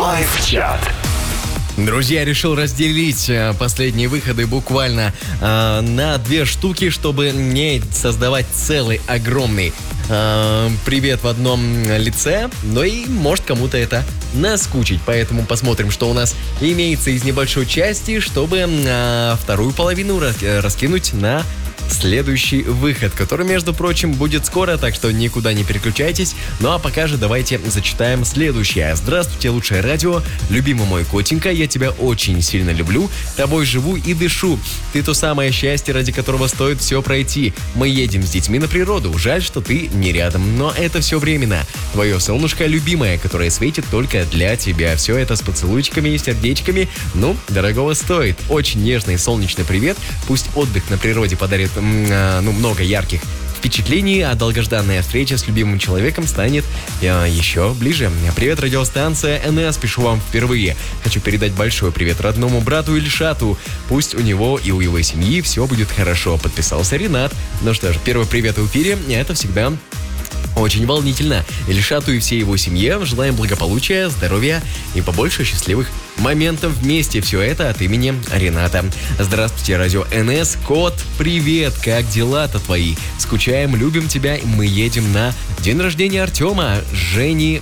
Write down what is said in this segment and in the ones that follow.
Лайв-чат. Друзья, решил разделить последние выходы буквально на 2 штуки, чтобы не создавать целый огромный привет в одном лице, но и может кому-то это наскучить. Поэтому посмотрим, что у нас имеется из небольшой части, чтобы вторую половину раскинуть на следующий выход, который, между прочим, будет скоро, так что никуда не переключайтесь. Ну а пока же давайте зачитаем следующее. Здравствуйте, лучшее радио. Любимый мой котенька, я тебя очень сильно люблю. Тобой живу и дышу. Ты то самое счастье, ради которого стоит все пройти. Мы едем с детьми на природу. Жаль, что ты не рядом, но это все временно. Твое солнышко любимое, которое светит только для тебя. Все это с поцелуйчиками и сердечками. Ну, дорогого стоит. Очень нежный солнечный привет. Пусть отдых на природе подарит много ярких впечатлений, а долгожданная встреча с любимым человеком станет еще ближе. Привет, радиостанция НС, пишу вам впервые. Хочу передать большой привет родному брату Ильшату. Пусть у него и у его семьи все будет хорошо. Подписался Ренат. Ну что ж, первый привет в эфире, это всегда очень волнительно. Ильшату и всей его семье желаем благополучия, здоровья и побольше счастливых моментов вместе. Все это от имени Рената. Здравствуйте, радио НС. Кот, привет, как дела-то твои? Скучаем, любим тебя. Мы едем на день рождения Артема, жены,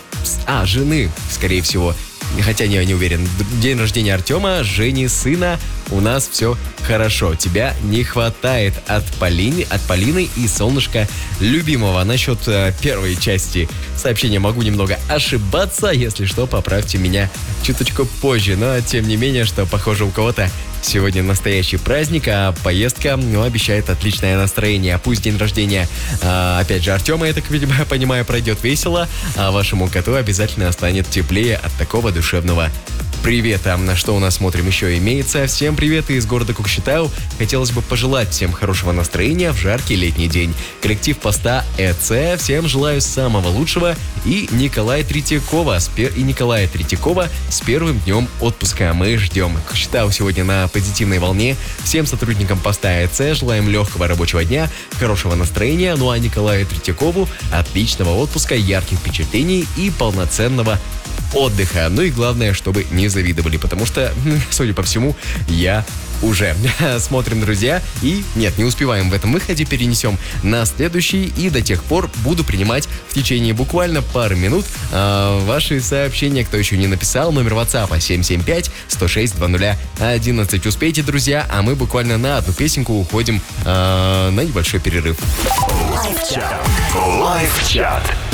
скорее всего. Хотя не уверен. День рождения Артема, Жени, сына. У нас все хорошо. Тебя не хватает от Полины и солнышка любимого. Насчет первой части сообщения могу немного ошибаться. Если что, поправьте меня чуточку позже. Но тем не менее, что похоже у кого-то сегодня настоящий праздник, а поездка обещает отличное настроение. Пусть день рождения, опять же, Артема, я так видимо, понимаю, пройдет весело, а вашему коту обязательно станет теплее от такого душевного привета. На что у нас смотрим еще имеется. Всем привет из города Кокшетау. Хотелось бы пожелать всем хорошего настроения в жаркий летний день. Коллектив поста ЭЦ. Всем желаю самого лучшего. И Николая Третьякова с первым днем отпуска. Мы ждем. Кокшетау сегодня на позитивной волне. Всем сотрудникам поста ЭЦ желаем легкого рабочего дня, хорошего настроения. Ну а Николаю Третьякову отличного отпуска, ярких впечатлений и полноценного отдыха. Ну и главное, чтобы не завидовали, потому что, судя по всему, я уже. Смотрим, друзья, и не успеваем в этом выходе, перенесем на следующий, и до тех пор буду принимать в течение буквально пары минут ваши сообщения, кто еще не написал, номер WhatsApp 775-106-00-11. Успейте, друзья, а мы буквально на одну песенку уходим на небольшой перерыв. Лайв-чат.